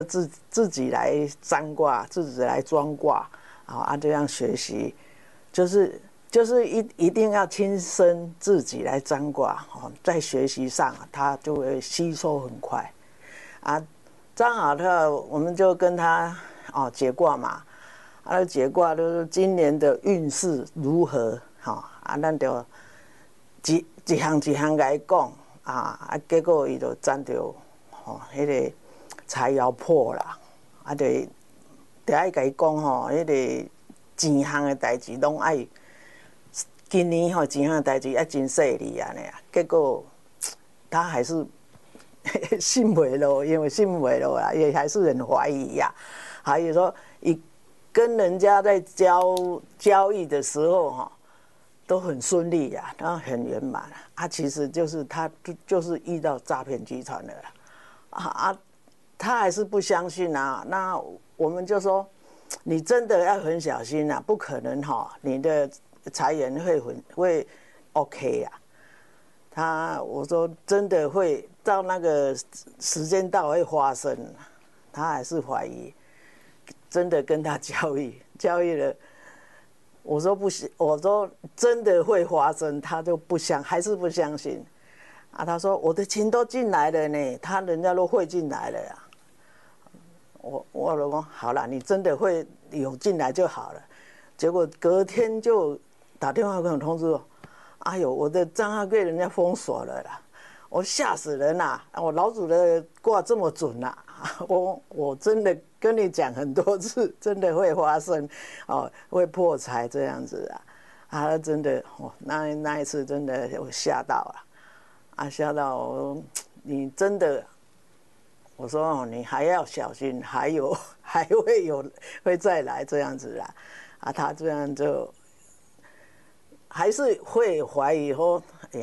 自己来占卦，自己来装卦，这样学习，就是一定要亲身自己来占卦，在学习上他就会吸收很快，占好了我们就跟他解卦嘛，解卦就是今年的运势如何，咱就一项一项来讲，结果伊就占到，迄个财爻破啦，就爱甲伊讲迄个钱项的代志拢爱，今年钱项的代志爱真细腻安尼啊，结果他还是信不落，因为信不落啦，也还是很怀疑呀。还有说，跟人家在交易的时候都很顺利呀，然后很圆满其实就是他就是遇到诈骗集团了他还是不相信啊。那我们就说，你真的要很小心啊，不可能你的财源会 OK 啊。我说真的会到那个时间到会发生，他还是怀疑，真的跟他交易了。我说不行，我说真的会发生，他就还是不相信他说我的钱都进来了呢，人家都汇进来了呀。我老公好了，你真的会有进来就好了。结果隔天就打电话跟我通知我，哎呦，我的账号被人家封锁了啦！我吓死人啦！我老祖的卦这么准啦！我真的跟你讲很多次，真的会发生会破财这样子真的那一次真的我吓到了吓到我，你真的。我说你还要小心，还会再来这样子他这样就还是会怀疑说，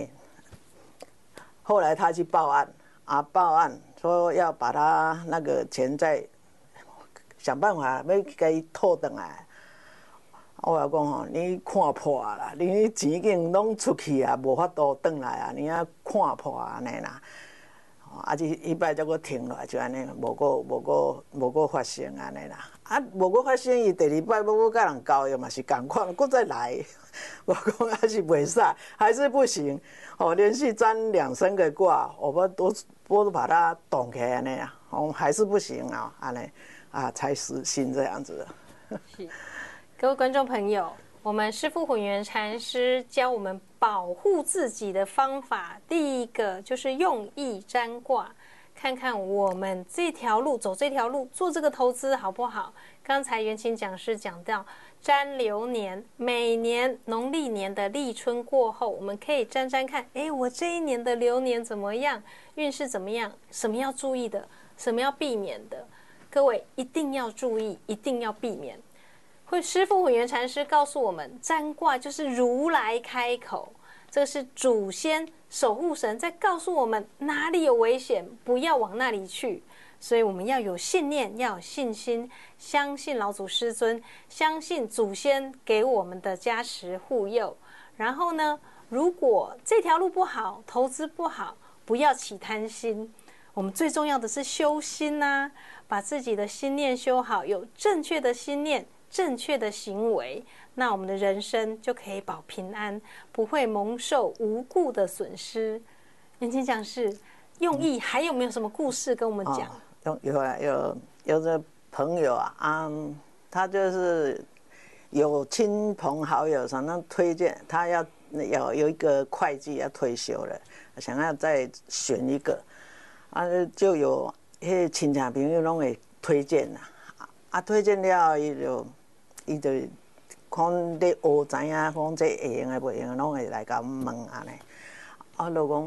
后来他去报案报案说要把他那个钱再想办法要给他吐回来。我老讲你看破啦，你钱已经拢出去无法度回来你要看破安尼啦。一摆才阁停落来，就安尼，无阁发生安尼啦。无阁发生，伊第二摆要阁甲人交易嘛是共款，阁再来。我讲还是袂使，还是不行。连续占2-3个卦，我都把它动起来安尼还是不行安尼才实行这样子。 是，各位观众朋友。我们师父混元禅师教我们保护自己的方法，第一个就是用意占卦，看看我们这条路走这条路做这个投资好不好？刚才元清讲师讲到占流年，每年农历年的立春过后，我们可以占占看，我这一年的流年怎么样，运势怎么样，什么要注意的，什么要避免的，各位一定要注意，一定要避免。师父混元禅师告诉我们，占卦就是如来开口，这个是祖先守护神在告诉我们哪里有危险，不要往那里去。所以我们要有信念，要有信心，相信老祖师尊，相信祖先给我们的加持护佑。然后呢，如果这条路不好，投资不好，不要起贪心。我们最重要的是修心把自己的心念修好，有正确的心念，正确的行为，那我们的人生就可以保平安，不会蒙受无故的损失。元清讲师，用意还有没有什么故事跟我们讲？ 有的朋友他就是有亲朋好友常常推荐他要有一个会计要退休了，想要再选一个就有迄亲戚朋友拢会推荐推荐了伊就看咧学知影，讲这会用的袂用，拢会来甲阮问安尼。就讲，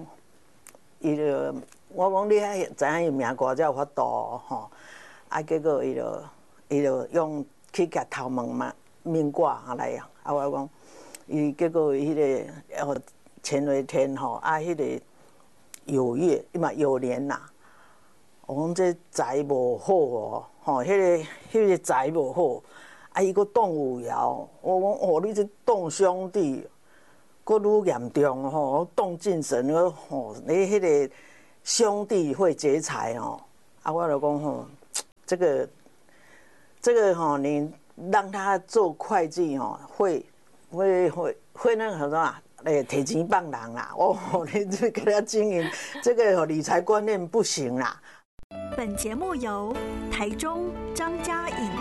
我讲你还知影伊命卦才有法度结果伊就用去甲头问嘛命卦来我讲，伊结果迄个乾为天迄个酉月伊嘛酉年我讲这财无好迄个财无好。伊阁动五爻，我讲你这动兄弟，阁愈严重动精神你迄个兄弟会劫财我就讲这个哈，你让他做会计哦，会那个什么啊？提钱放人啦！哦，你这给他经营这个理财观念不行啦。 本节目由台中张家颖